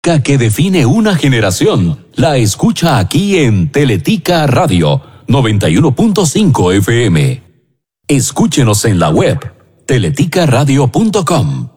Que define una generación, la escucha aquí en Teletica Radio 91.5 FM. Escúchenos en la web teleticaradio.com.